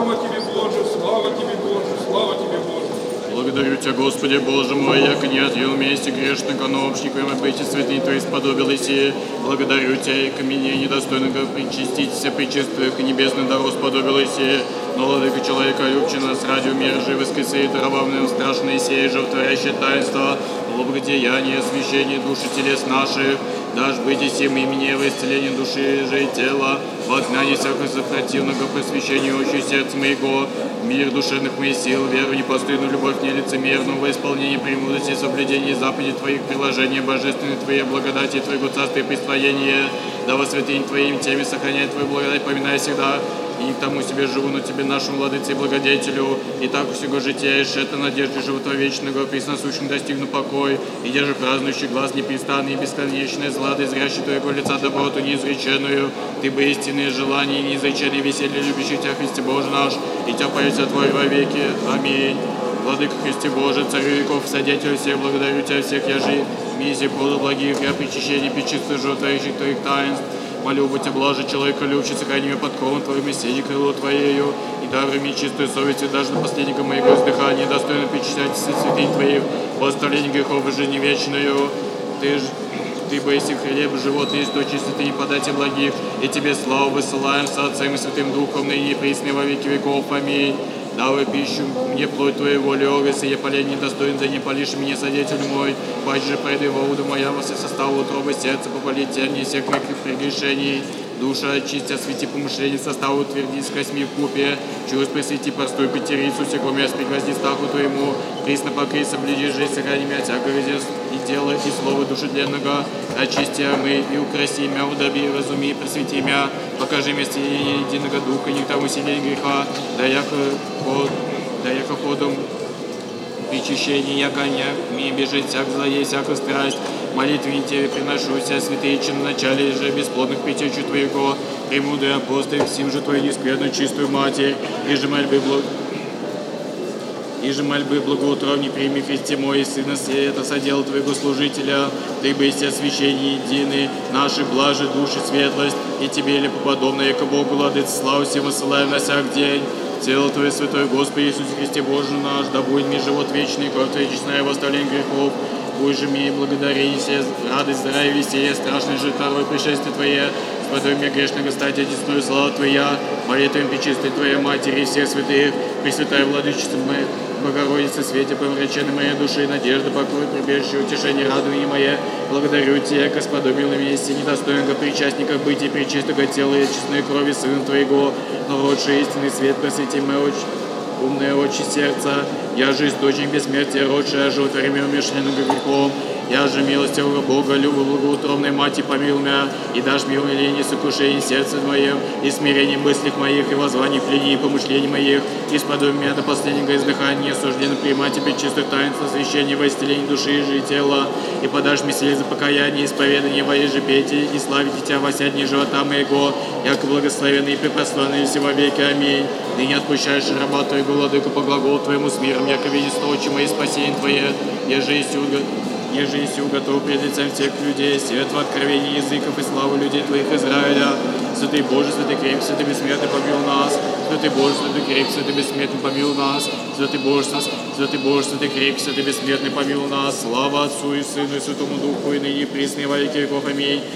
Слава Тебе, Боже, слава Тебе, Боже, слава Тебе, Боже. Благодарю Тебя, Господи, Боже мой, яко не отъел вместе грешника, но общником и быть святынь Твоей сподобилось и благодарю Тебя, и ко мне недостойного причаститься, причистых и небесных даров сподобилось и но владыка человека любче нас ради мир живы скрысы и даровавным страшные сеи животворящее таинство, благодеяние, освящение души телес наших, дашь быть и всем имени во исцеление души же и тела, во отмяне всякого сопротивного просвещения очи сердца моего, мир душевных моих сил, веру непостыдную, любовь нелицемерную, во исполнение премудрости, соблюдение заповедей Твоих, приложение божественной Твоей благодати, Твоего царства и присвоения, да во святынь Твоим теме сохраняй Твою благодать, поминай всегда, и к тому себе живу, но Тебе, нашему владыце и благодетелю, и так всего жития, и это надежды живота вечного, пресносущим достигну покой, и держи празднующий глаз непрестанный и бесконечное злато, зрящий Твоего лица доброту неизреченную, Ты бы истинные желания и неизреченные веселье, любящий Тебя, Христе Боже наш, и Тебя поется Твой во веки. Аминь. Владыка Христе Боже, Царь веков, Содетель всех, благодарю Тебя всех, я же миссии плода благих, я причащение печистых животворящих Твоих таинств, молю, будь облажен человека любче, сохрани меня под кровом Твоим и сиди крыло Твоею, и даруй мне чистую совесть, и даже до последнего моего издыхания, достойно причащать святынь Твоих, во оставлении грехов и жизни вечную. Ты боиси хлеб, живот и источник святыни подати благих, и Тебе славу высылаем с Отцем и Святым Духом, ныне и присно во веки веков. Аминь. Давай пищу мне плоть Твою волю, овес, и я полень недостоин, да не полишь меня, Содетель мой. Пасть же пройди воду моя, во все составу утробы сердца, попалить тебя не всех моих прегрешений. Душа очисти, освети помышление, составу утверди с косьми в купе. Чувств просвети простую пятерицу, всяком я пригвозди стаху Твоему. Присно покрый, соблюди жизнь, сохрани меня, всякое и дело, и слово души тленного. Очисти мы и украси меня, удоби, разуми, и просвети меня. Покажи мне стеление единого духа, не к тому силе греха, да яко ходом причащения, яко не бежит всяк злое, всякая страсть. Молитве Тебе приношу вся святые, чем в начале же бесплодных притечу Твоего, премудрый апостол, всем же Твою нескверную чистую Матерь, и же мольбы благоутробней прими, Христе мой, и Сына сей, это соделал Твоего служителя, Ты бы все освящение единый, наши блажи, души, светлость, и Тебе ли подобно, яко Богу, Владыце, славу всем высылаем на всяк день. Тело Твое, Святой Господи Иисусе Христе Боже наш, да будет мне живот вечный, кровь Твоя честная, восставление грехов, будь же мне благодарение, все радость, здравие, веселье, страшный же второе пришествие Твое, сподобие мне грешного стать одесную славу Твоя, молитвами пречистой Твоей Матери и всех святых, Пресвятая Владычица моя, Богородица, свете помраченной моей души, надежда, покой, прибежище, утешение, радование мое, благодарю Тебя, яко сподобил на месте недостойного причастника быть и пречистого тела и честной крови Сына Твоего, но родший истинный свет, просвети мои очи, умные очи сердца, я же источник бессмертия, родшая же утворимый умершленным грехом, я же милостивого Бога, любу благоутробной Мати, помилуй меня, и дашь мне умиление, сокрушение сердца моем, и смирение мыслей моих, и воззваний плени, и помышлений моих, и сподобие меня до последнего издыхания, осужденно принимать Тебе чистых таинств, освящения, во исцеление души и тела, и подашь мне силе за покаяние, исповедание во ежепетии, и славить Тебя во вся дни живота моего, яко благословенный и препрославленный все во веки. Аминь. Ты не отпущаешь раба Твоего, владыку, по глаголу Твоему с миром, яко видишь очи мои спасение Твое, еже есть готов пред лицем всех людей, свет в откровении языков и славу людей Твоих Израиля. Святый Боже, святый крепкий, святый бессмертный, помилуй нас. Святый Боже, святый крепкий, святый бессмертный, помилуй нас. Святый Боже, святый крепкий, святый бессмертный, помилуй нас. Слава Отцу и Сыну и Святому Духу, и ныне и присно и во веки веков. Аминь.